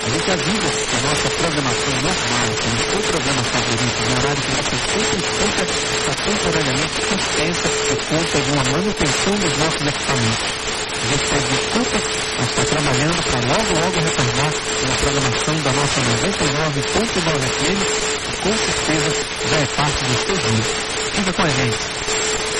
A gente avisa que a nossa programação normal, que é o seu programa favorito, no horário que você sempre escuta, está temporariamente suspensa por conta de uma manutenção dos nossos equipamentos. A gente pede desculpa, mas está trabalhando para logo retornar uma programação da nossa 99.9 FM, que com certeza já é parte do seu dia. Fica com a gente.